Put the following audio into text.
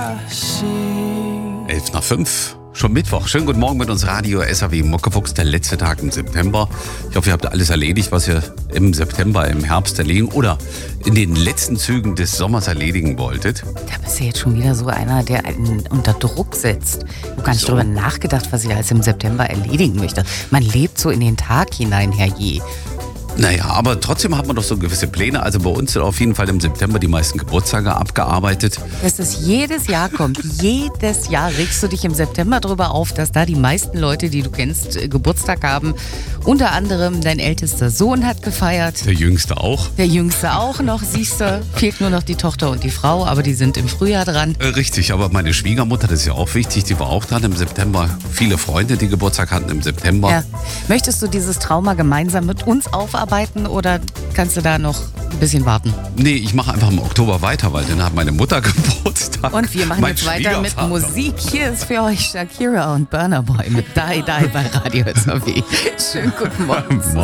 11 nach 5, schon Mittwoch. Schönen guten Morgen mit uns Radio SAW Muckefuchs, der letzte Tag im September. Ich hoffe, ihr habt alles erledigt, was ihr im September, im Herbst erledigen oder in den letzten Zügen des Sommers erledigen wolltet. Da bist du jetzt schon wieder so einer, der einen unter Druck setzt. Ich habe gar nicht drüber nachgedacht, was ich alles im September erledigen möchte. Man lebt so in den Tag hinein, herrje. Naja, aber trotzdem hat man doch so gewisse Pläne. Also bei uns sind auf jeden Fall im September die meisten Geburtstage abgearbeitet. Dass das jedes Jahr kommt. Jedes Jahr regst du dich im September darüber auf, dass da die meisten Leute, die du kennst, Geburtstag haben. Unter anderem dein ältester Sohn hat gefeiert. Der Jüngste auch. Der Jüngste auch noch, siehst du. Fehlt nur noch die Tochter und die Frau, aber die sind im Frühjahr dran. Richtig, aber meine Schwiegermutter, das ist ja auch wichtig, die war auch dran im September. Viele Freunde, die Geburtstag hatten im September. Ja. Möchtest du dieses Trauma gemeinsam mit uns aufarbeiten oder kannst du da noch ein bisschen warten? Nee, ich mache einfach im Oktober weiter, weil dann hat meine Mutter Geburtstag. Und wir machen jetzt weiter mit Musik. Hier ist für euch Shakira und Burna Boy mit Die Die bei Radio SAW. Schönen guten Morgen.